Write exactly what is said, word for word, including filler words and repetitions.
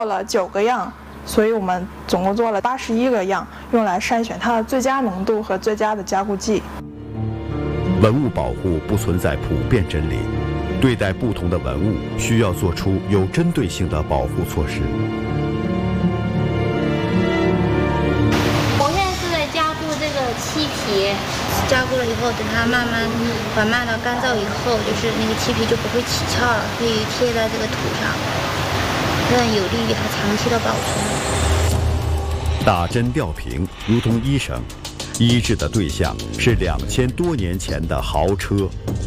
做了九个样，所以我们总共做了八十一个样，用来筛选它的最佳浓度和最佳的加固剂。 文物保护不存在普遍真理，对待不同的文物，需要做出有针对性的保护措施。 我现在是在加固这个漆皮，加固了以后，等它慢慢缓慢的干燥以后，就是那个漆皮就不会起翘了，可以贴在这个土上，这样有利于它长期的保存。 打针吊瓶如同医生，医治的对象是两千多年前的豪车。